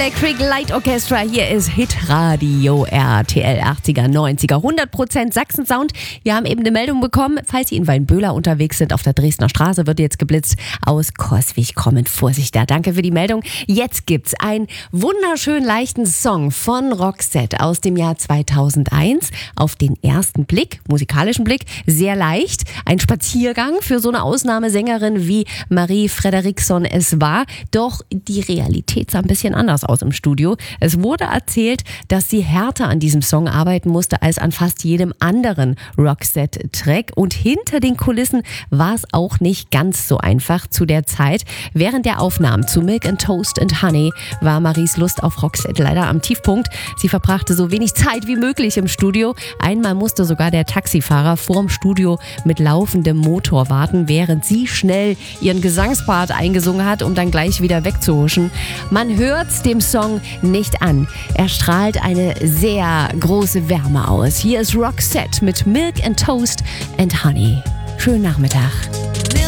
Electric Light Orchestra. Hier ist Hitradio RTL 80er, 90er, 100% Sachsen-Sound. Wir haben eben eine Meldung bekommen, falls Sie in Weinböhler unterwegs sind, auf der Dresdner Straße wird jetzt geblitzt. Aus Coswig kommend, Vorsicht da. Danke für die Meldung. Jetzt gibt's einen wunderschön leichten Song von Roxette aus dem Jahr 2001. Auf den ersten Blick, musikalischen Blick, sehr leicht. Ein Spaziergang für so eine Ausnahmesängerin wie Marie Frederiksson es war. Doch die Realität sah ein bisschen anders aus im Studio. Es wurde erzählt, dass sie härter an diesem Song arbeiten musste als an fast jedem anderen Roxette-Track. Und hinter den Kulissen war es auch nicht ganz so einfach zu der Zeit. Während der Aufnahmen zu Milk and Toast and Honey war Maries Lust auf Roxette leider am Tiefpunkt. Sie verbrachte so wenig Zeit wie möglich im Studio. Einmal musste sogar der Taxifahrer vorm Studio mit laufendem Motor warten, während sie schnell ihren Gesangspart eingesungen hat, um dann gleich wieder wegzuhuschen. Man hört's dem Song nicht an. Er strahlt eine sehr große Wärme aus. Hier ist Roxette mit Milk and Toast and Honey. Schönen Nachmittag.